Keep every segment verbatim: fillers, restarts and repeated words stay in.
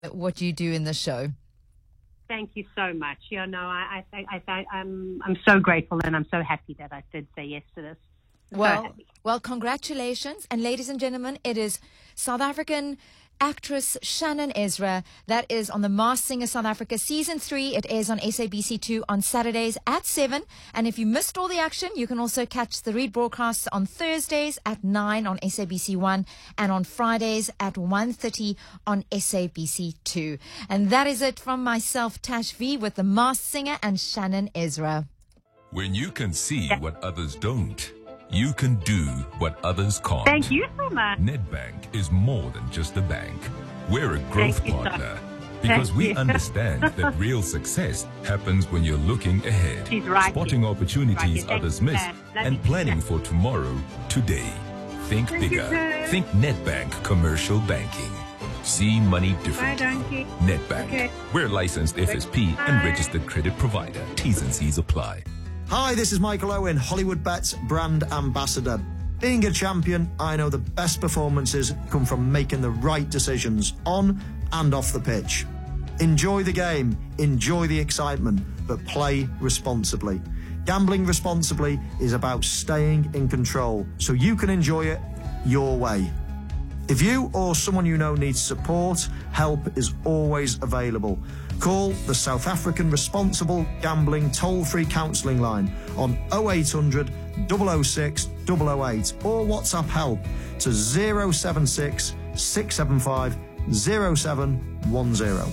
what you do in the show. Thank you so much. You know, I, I, I, I, I'm, I'm so grateful, and I'm so happy that I did say yes to this. Well, so well, congratulations. And ladies and gentlemen, it is South African actress Shannon Ezra. That is on The Masked Singer South Africa Season three. It airs on S A B C two on Saturdays at seven. And if you missed all the action, you can also catch the rebroadcasts on Thursdays at nine on S A B C one and on Fridays at one thirty on S A B C two. And that is it from myself, Tash V, with The Masked Singer and Shannon Ezra. When you can see what others don't, you can do what others can't. Thank you so much. Nedbank is more than just a bank. We're a growth Thank you, partner sir. because Thank we you. understand that real success happens when you're looking ahead, She's right. spotting opportunities Right. others Thank miss, you, sir. Love and you, planning sir. for tomorrow, today. Think Thank you, bigger. sir. Think Nedbank Commercial Banking. See money Bye, differently. donkey. Nedbank. Okay. We're licensed F S P and Bye. registered credit provider. T's and C's apply. Hi, this is Michael Owen, Hollywood Bets brand ambassador. Being a champion, I know the best performances come from making the right decisions on and off the pitch. Enjoy the game, enjoy the excitement, but play responsibly. Gambling responsibly is about staying in control so you can enjoy it your way. If you or someone you know needs support, help is always available. Call the South African Responsible Gambling Toll-Free Counselling line on oh eight hundred, double oh six, double oh eight or WhatsApp help to zero seven six, six seven five, zero seven one zero.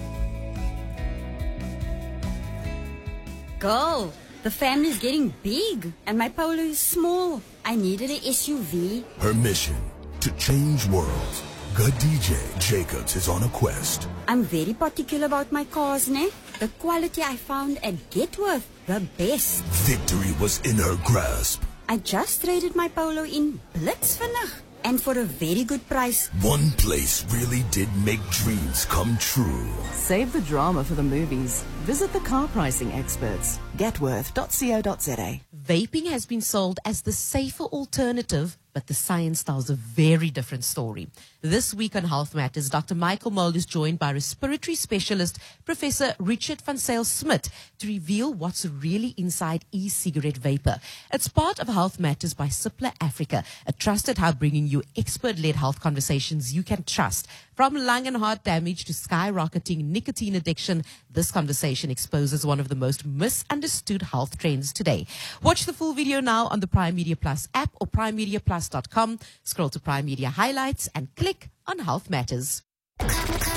Girl, the family's getting big and my Polo is small. I needed an S U V. Her mission, to change worlds. Good D J Jacobs is on a quest. I'm very particular about my cars, ne? The quality I found at Getworth, the best. Victory was in her grasp. I just traded my Polo in Blitz vannig. And for a very good price. One place really did make dreams come true. Save the drama for the movies. Visit the car pricing experts. Getworth dot co dot za. Vaping has been sold as the safer alternative, but the science tells a very different story. This week on Health Matters, Doctor Michael Moll is joined by respiratory specialist Professor Richard van Zyl-Smit to reveal what's really inside e-cigarette vapor. It's part of Health Matters by Cipla Africa, a trusted hub bringing you expert-led health conversations you can trust. From lung and heart damage to skyrocketing nicotine addiction, this conversation exposes one of the most misunderstood health trends today. Watch the full video now on the Prime Media Plus app or prime media plus dot com. Scroll to Prime Media Highlights and click on Health Matters. Back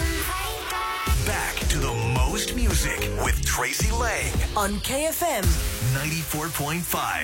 to the most music with Tracy Lang On K F M ninety-four point five.